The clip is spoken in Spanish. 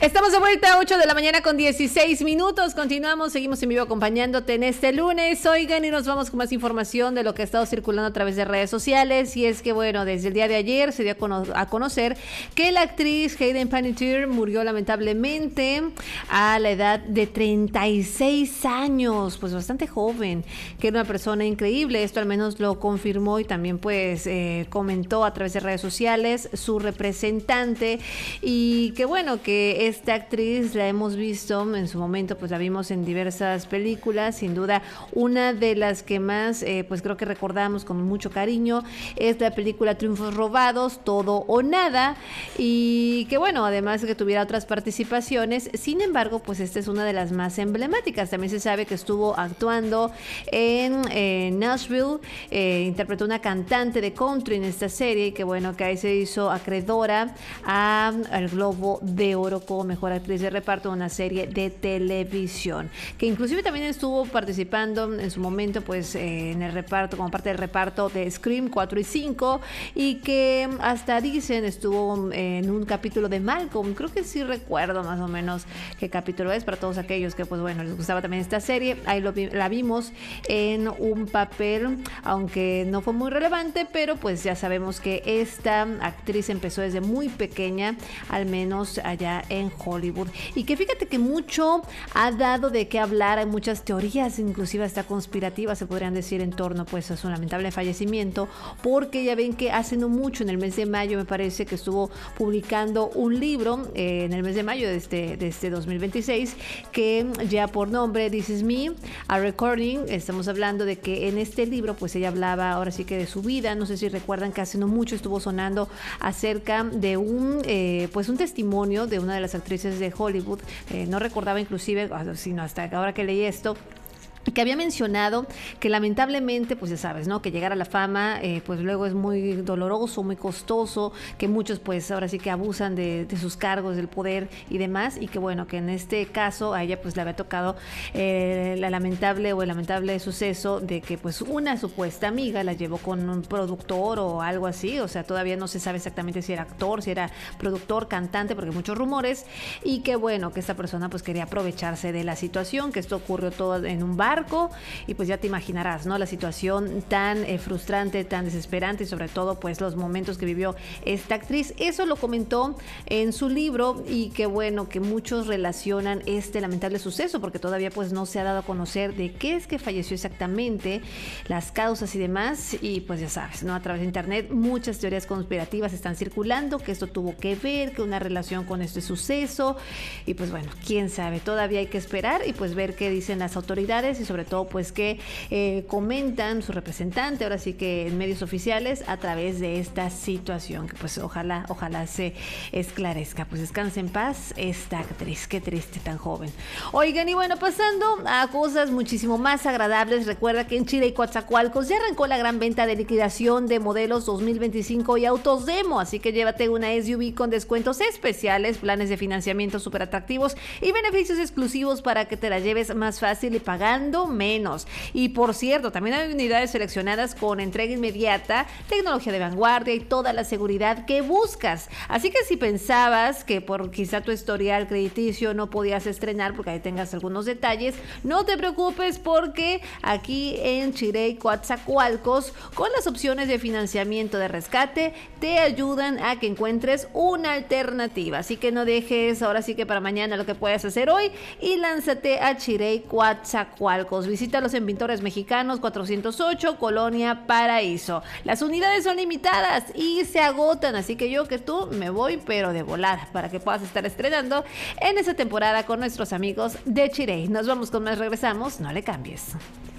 Estamos de vuelta a 8 de la mañana con 16 minutos. Continuamos, seguimos en vivo acompañándote en este lunes. Oigan, y nos vamos con más información de lo que ha estado circulando a través de redes sociales. Y es que, bueno, desde el día de ayer se dio a conocer que la actriz Hayden Panettiere murió lamentablemente a la edad de 36 años. Pues bastante joven, que era una persona increíble. Esto al menos lo confirmó y también pues comentó a través de redes sociales su representante. Y que bueno, que esta actriz la hemos visto en su momento, pues la vimos en diversas películas, sin duda una de las que más pues creo que recordamos con mucho cariño es la película Triunfos Robados, Todo o Nada, y que bueno, además de que tuviera otras participaciones, sin embargo, pues esta es una de las más emblemáticas. También se sabe que estuvo actuando en Nashville, interpretó una cantante de country en esta serie, y que bueno, que ahí se hizo acreedora al Globo de Oro como mejor actriz de reparto de una serie de televisión, que inclusive también estuvo participando en su momento pues en el reparto, como parte del reparto de Scream 4 y 5, y que hasta dicen estuvo en un capítulo de Malcolm. Creo que sí recuerdo más o menos qué capítulo es, para todos aquellos que pues bueno, les gustaba también esta serie. Ahí la vimos en un papel, aunque no fue muy relevante, pero pues ya sabemos que esta actriz empezó desde muy pequeña, al menos allá en Hollywood, y que fíjate que mucho ha dado de qué hablar. Hay muchas teorías, inclusive hasta conspirativas se podrían decir, en torno pues a su lamentable fallecimiento, porque ya ven que hace no mucho, en el mes de mayo me parece que estuvo publicando un libro en el mes de mayo de este 2026, que ya por nombre This Is Me, a Recording. Estamos hablando de que en este libro pues ella hablaba ahora sí que de su vida. No sé si recuerdan que hace no mucho estuvo sonando acerca de un testimonio de una de las actrices de Hollywood, no recordaba inclusive, sino hasta ahora que leí esto, que había mencionado que lamentablemente, pues ya sabes, ¿no? Que llegar a la fama, pues luego es muy doloroso, muy costoso, que muchos pues ahora sí que abusan de sus cargos, del poder y demás, y que bueno, que en este caso a ella pues le había tocado el lamentable suceso de que pues una supuesta amiga la llevó con un productor o algo así. O sea, todavía no se sabe exactamente si era actor, si era productor, cantante, porque hay muchos rumores, y que bueno, que esta persona pues quería aprovecharse de la situación, que esto ocurrió todo en un bar. Y pues ya te imaginarás, ¿no? La situación tan frustrante, tan desesperante, y sobre todo pues los momentos que vivió esta actriz. Eso lo comentó en su libro, y que bueno, que muchos relacionan este lamentable suceso, porque todavía pues no se ha dado a conocer de qué es que falleció exactamente, las causas y demás. Y pues ya sabes, ¿no? A través de internet muchas teorías conspirativas están circulando, que esto tuvo que ver, que una relación con este suceso, y pues bueno, quién sabe, todavía hay que esperar y pues ver qué dicen las autoridades, y sobre todo pues que comentan su representante, ahora sí que en medios oficiales, a través de esta situación, que pues ojalá se esclarezca. Pues descanse en paz esta actriz, qué triste, tan joven. Oigan, y bueno, pasando a cosas muchísimo más agradables, recuerda que en Chile y Coatzacoalcos ya arrancó la gran venta de liquidación de modelos 2025 y autos demo, así que llévate una SUV con descuentos especiales, planes de financiamiento súper atractivos y beneficios exclusivos para que te la lleves más fácil y pagando menos. Y por cierto, también hay unidades seleccionadas con entrega inmediata, tecnología de vanguardia y toda la seguridad que buscas. Así que si pensabas que por quizá tu historial crediticio no podías estrenar porque ahí tengas algunos detalles, no te preocupes, porque aquí en Chirey, Coatzacoalcos, con las opciones de financiamiento de rescate, te ayudan a que encuentres una alternativa. Así que no dejes ahora sí que para mañana lo que puedes hacer hoy y lánzate a Chirey, Coatzacoalcos. Visítalos en Pintores Mexicanos 408, Colonia Paraíso. Las unidades son limitadas y se agotan, así que yo que tú me voy pero de volada para que puedas estar estrenando en esta temporada con nuestros amigos de Chirey. Nos vamos con más, regresamos, no le cambies.